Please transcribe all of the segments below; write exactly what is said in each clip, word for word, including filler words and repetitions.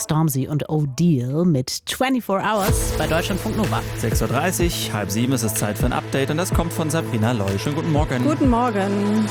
Stormzy und O'Deal mit vierundzwanzig Hours bei Deutschlandfunk Nova. sechs Uhr dreißig, halb sieben ist es Zeit für ein Update und das kommt von Sabrina Loy. Schönen guten Morgen. Guten Morgen.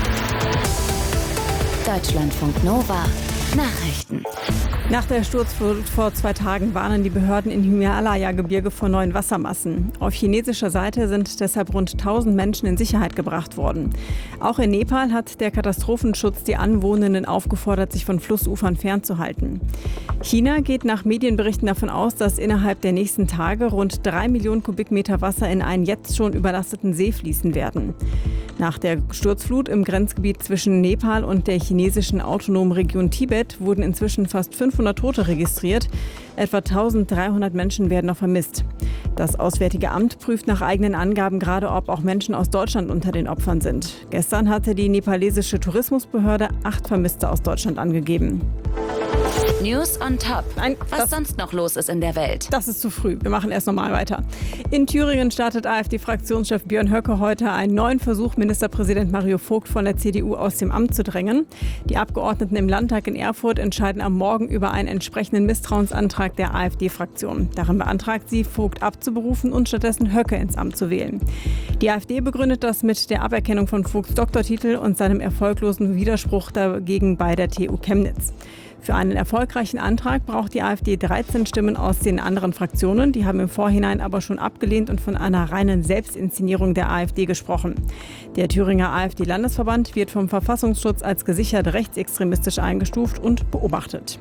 Deutschlandfunk Nova Nachrichten. Nach der Sturzflut vor zwei Tagen warnen die Behörden im Himalaya-Gebirge vor neuen Wassermassen. Auf chinesischer Seite sind deshalb rund tausend Menschen in Sicherheit gebracht worden. Auch in Nepal hat der Katastrophenschutz die Anwohnenden aufgefordert, sich von Flussufern fernzuhalten. China geht nach Medienberichten davon aus, dass innerhalb der nächsten Tage rund drei Millionen Kubikmeter Wasser in einen jetzt schon überlasteten See fließen werden. Nach der Sturzflut im Grenzgebiet zwischen Nepal und der chinesischen autonomen Region Tibet wurden inzwischen fast fünfhundert Tote registriert. Etwa eintausenddreihundert Menschen werden noch vermisst. Das Auswärtige Amt prüft nach eigenen Angaben gerade, ob auch Menschen aus Deutschland unter den Opfern sind. Gestern hatte die nepalesische Tourismusbehörde acht Vermisste aus Deutschland angegeben. News on top. Nein, Was das, sonst noch los ist in der Welt. das ist zu früh. Wir machen erst nochmal weiter. In Thüringen startet AfD-Fraktionschef Björn Höcke heute einen neuen Versuch, Ministerpräsident Mario Vogt von der C D U aus dem Amt zu drängen. Die Abgeordneten im Landtag in Erfurt entscheiden am Morgen über einen entsprechenden Misstrauensantrag der AfD-Fraktion. Darin beantragt sie, Vogt abzuberufen und stattdessen Höcke ins Amt zu wählen. Die AfD begründet das mit der Aberkennung von Vogts Doktortitel und seinem erfolglosen Widerspruch dagegen bei der T U Chemnitz. Für einen erfolgreichen Antrag braucht die AfD dreizehn Stimmen aus den anderen Fraktionen. Die haben im Vorhinein aber schon abgelehnt und von einer reinen Selbstinszenierung der AfD gesprochen. Der Thüringer AfD-Landesverband wird vom Verfassungsschutz als gesichert rechtsextremistisch eingestuft und beobachtet.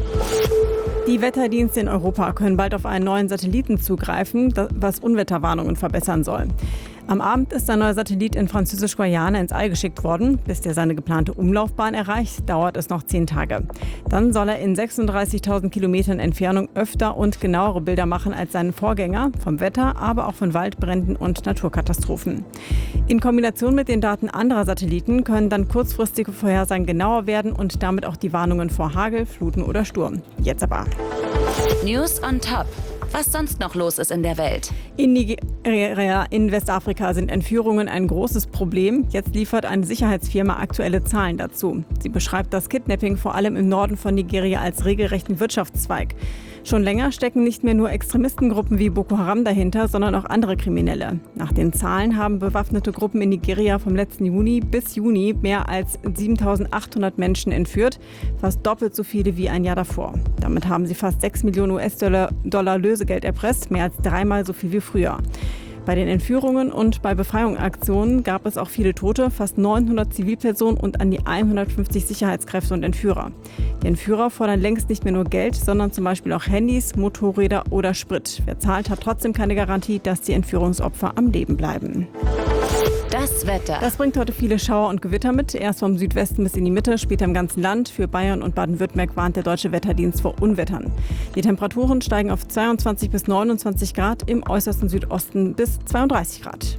Die Wetterdienste in Europa können bald auf einen neuen Satelliten zugreifen, was Unwetterwarnungen verbessern soll. Am Abend ist ein neuer Satellit in Französisch-Guayana ins All geschickt worden. Bis der seine geplante Umlaufbahn erreicht, dauert es noch zehn Tage. Dann soll er in sechsunddreißigtausend Kilometern Entfernung öfter und genauere Bilder machen als seinen Vorgänger, vom Wetter, aber auch von Waldbränden und Naturkatastrophen. In Kombination mit den Daten anderer Satelliten können dann kurzfristige Vorhersagen genauer werden und damit auch die Warnungen vor Hagel, Fluten oder Sturm. Jetzt aber. News on top. Was sonst noch los ist in der Welt. In Nigeria, in Westafrika sind Entführungen ein großes Problem. Jetzt liefert eine Sicherheitsfirma aktuelle Zahlen dazu. Sie beschreibt das Kidnapping vor allem im Norden von Nigeria als regelrechten Wirtschaftszweig. Schon länger stecken nicht mehr nur Extremistengruppen wie Boko Haram dahinter, sondern auch andere Kriminelle. Nach den Zahlen haben bewaffnete Gruppen in Nigeria vom letzten Juni bis Juni mehr als siebentausendachthundert Menschen entführt, fast doppelt so viele wie ein Jahr davor. Damit haben sie fast sechs Millionen U S-Dollar Dollar Lösegeld erpresst, mehr als dreimal so viel wie früher. Bei den Entführungen und bei Befreiungsaktionen gab es auch viele Tote, fast neunhundert Zivilpersonen und an die hundertfünfzig Sicherheitskräfte und Entführer. Die Entführer fordern längst nicht mehr nur Geld, sondern zum Beispiel auch Handys, Motorräder oder Sprit. Wer zahlt, hat trotzdem keine Garantie, dass die Entführungsopfer am Leben bleiben. Das Wetter. Das bringt heute viele Schauer und Gewitter mit. Erst vom Südwesten bis in die Mitte, später im ganzen Land. Für Bayern und Baden-Württemberg warnt der Deutsche Wetterdienst vor Unwettern. Die Temperaturen steigen auf zweiundzwanzig bis neunundzwanzig Grad, im äußersten Südosten bis zweiunddreißig Grad.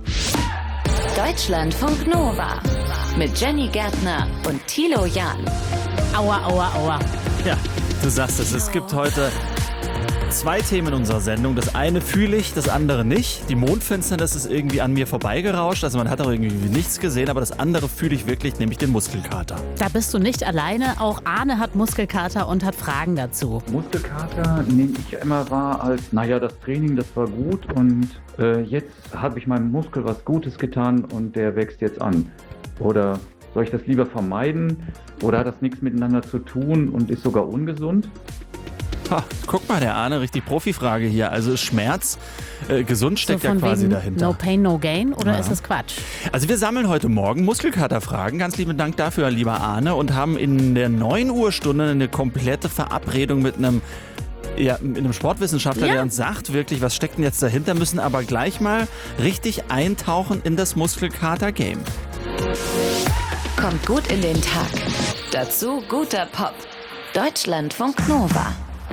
Deutschlandfunk Nova mit Jenny Gärtner und Thilo Jahn. Aua, aua, aua. Ja, du sagst es, es gibt heute zwei Themen in unserer Sendung. Das eine fühle ich, das andere nicht. Die Mondfinsternis ist irgendwie an mir vorbeigerauscht. Also man hat auch irgendwie nichts gesehen, aber das andere fühle ich wirklich, nämlich den Muskelkater. Da bist du nicht alleine. Auch Arne hat Muskelkater und hat Fragen dazu. Muskelkater nehme ich immer wahr als, naja, das Training, das war gut und äh, jetzt habe ich meinem Muskel was Gutes getan und der wächst jetzt an. Oder soll ich das lieber vermeiden? Oder hat das nichts miteinander zu tun und ist sogar ungesund? Ha, guck mal, der Arne, richtig Profifrage hier. Also ist Schmerz äh, gesund, steckt So ja von quasi wegen dahinter. No pain, no gain, oder Ja. ist das Quatsch? Also wir sammeln heute Morgen Muskelkaterfragen. Ganz lieben Dank dafür, lieber Arne. Und haben in der neun Uhr Stunde eine komplette Verabredung mit einem, ja, mit einem Sportwissenschaftler, Ja. der uns sagt wirklich, was steckt denn jetzt dahinter, müssen aber gleich mal richtig eintauchen in das Muskelkater-Game. Kommt gut in den Tag. Dazu guter Pop. Deutschlandfunk Nova.